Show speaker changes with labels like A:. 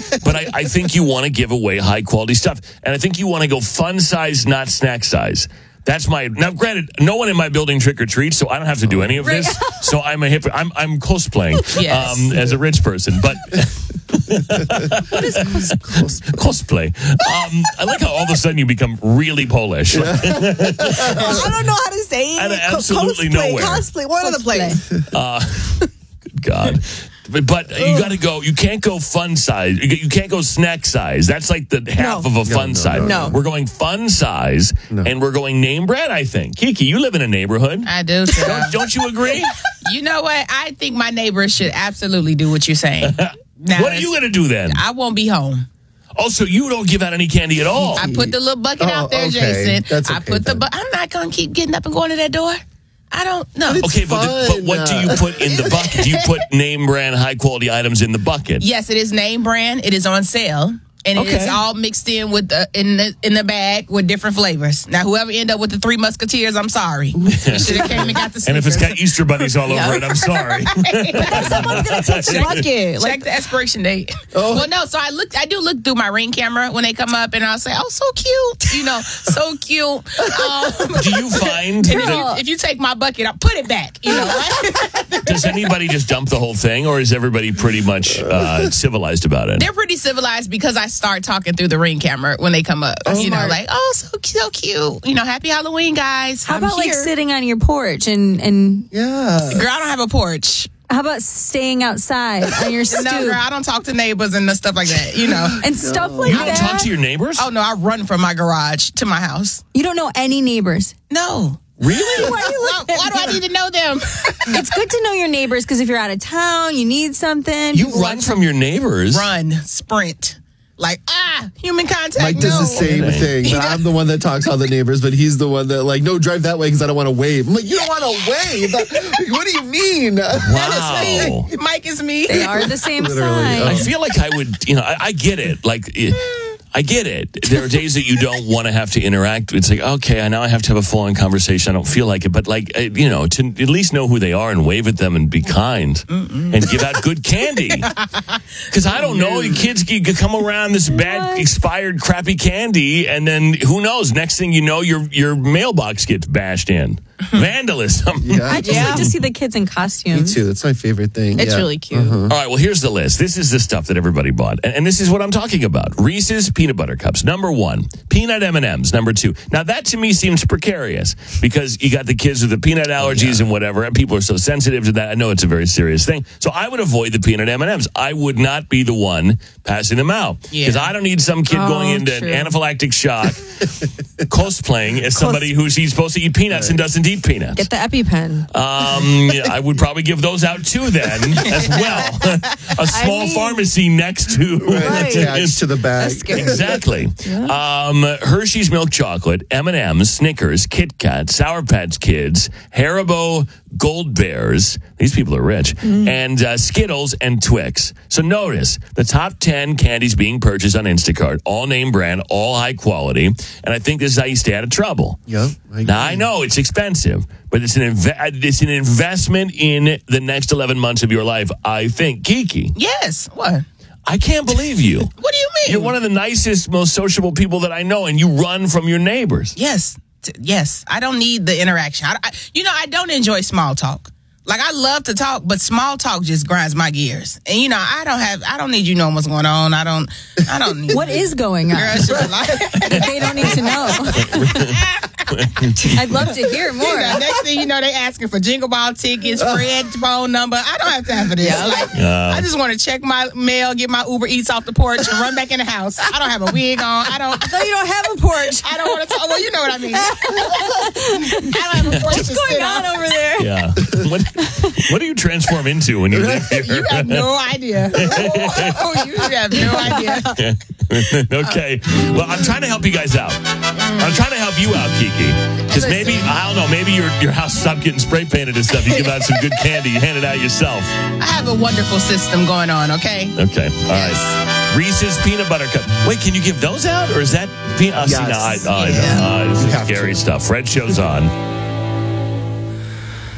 A: But I think you want to give away high-quality stuff. And I think you want to go fun size, not snack size. That's now, granted, no one in my building trick-or-treats, so I don't have to do any of this. So I'm a hypocrite. I'm cosplaying as a rich person. But
B: what is
A: cosplay? I like how all of a sudden you become really Polish.
B: I don't know how to say it.
A: Out of absolutely nowhere.
B: Cosplay. What other place?
A: Good God. But you got to go. You can't go fun size. You can't go snack size. That's like the half of a fun size.
B: No.
A: We're going fun size, and we're going name brand, I think. Kiki, you live in a neighborhood.
C: I do, too.
A: Don't you agree?
C: You know what? I think my neighbors should absolutely do what you're saying. Now,
A: what are you going to do then?
C: I won't be home.
A: Also, you don't give out any candy at all.
C: I put the little bucket out there, Jason.
D: That's okay,
C: I put I'm not going to keep getting up and going to that door. I don't know.
A: Okay, but what do you put in the bucket? Do you put name brand high quality items in the bucket?
C: Yes, it is name brand. It is on sale. And it is all mixed in with in the bag with different flavors. Now, whoever end up with the Three Musketeers, I'm sorry. You should have came and got the Snickers.
A: And if it's got Easter bunnies all over it, I'm sorry.
B: But someone's gonna touch the bucket.
C: Check the expiration date. Well, no. So I do look through my Ring camera when they come up, and I'll say, "Oh, so cute," so cute.
A: Do you find
C: if you take my bucket, I'll put it back. Right?
A: Does anybody just dump the whole thing, or is everybody pretty much civilized about it?
C: They're pretty civilized because I start talking through the Ring camera when they come up. Like, oh, so cute. Happy Halloween, guys.
E: How about like sitting on your porch and
C: Girl, I don't have a porch.
E: How about staying outside on your stoop?
C: No, girl, I don't talk to neighbors and stuff like that,
E: And stuff like
A: that.
E: You
A: don't talk to your neighbors?
C: Oh, no, I run from my garage to my house.
E: You don't know any neighbors?
C: No.
A: Really?
C: Why do I need to know them?
E: It's good to know your neighbors because if you're out of town, you need something.
A: You run from your neighbors?
C: Run, sprint. Like, human contact.
D: Mike does the same thing. I'm the one that talks to all the neighbors, but he's the one that no, drive that way because I don't want to wave. I'm like, you don't want to wave? What do you mean?
A: Wow.
C: Mike is me.
E: They are the same size.
A: I feel like I would, I get it. I get it. There are days that you don't want to have to interact. It's like, okay, now I have to have a full-on conversation. I don't feel like it. But, to at least know who they are and wave at them and be kind and give out good candy. Because I don't know. Kids could come around this bad, expired, crappy candy, and then who knows? Next thing you know, your mailbox gets bashed in. Vandalism.
E: I just like to see the kids in costumes.
D: Me too. That's my favorite thing.
B: It's really cute.
A: All right, well, here's the list. This is the stuff that everybody bought. And this is what I'm talking about. Reese's Peanut Butter Cups, number 1. Peanut M&Ms, number 2. Now, that to me seems precarious because you got the kids with the peanut allergies and whatever, and people are so sensitive to that. I know it's a very serious thing. So I would avoid the peanut M&Ms. I would not be the one passing them out because I don't need some kid going into anaphylactic shock cosplaying as somebody who's supposed to eat peanuts and doesn't eat peanuts.
E: Get the EpiPen.
A: I would probably give those out too then as well. A small pharmacy next to
D: attached to the bag.
A: Exactly. Hershey's milk chocolate, M&M's, Snickers, Kit Kat, Sour Patch Kids, Haribo Gold Bears. These people are rich. And Skittles and Twix. So notice the top 10 candies being purchased on Instacart, all name brand, all high quality. And I think this is how you stay out of trouble.
D: Yep.
A: Now, I know it's expensive, but it's an investment in the next 11 months of your life, I think. Kiki.
C: Yes. What?
A: I can't believe you.
C: What do you mean?
A: You're one of the nicest, most sociable people that I know, and you run from your neighbors.
C: Yes. I don't need the interaction. I don't enjoy small talk. Like, I love to talk, but small talk just grinds my gears. And, I don't need you knowing what's going on. I don't need
E: What is going on? They don't need to know. I'd love to hear more.
C: Next thing you know, they asking for Jingle Ball tickets, Fred's phone number. I don't have time for this. I just want to check my mail, get my Uber Eats off the porch, and run back in the house. I don't have a wig on. I thought you don't have a porch. I don't want to talk. Well, you know what I mean. I don't have a porch.
E: What's going on over there?
A: Yeah. What do you transform into when you live here?
C: You have no idea. You have no idea.
A: Okay. Well, I'm trying to help you guys out. I'm trying to help you out, Kiki. Because maybe, I don't know, maybe your house stopped getting spray painted and stuff. You give out some good candy. You hand it out yourself.
C: I have a wonderful system going on, okay?
A: Okay. All right. Reese's Peanut Butter Cup. Wait, can you give those out? Or is that peanut?
D: Yes.
A: This is scary stuff. Red show's on.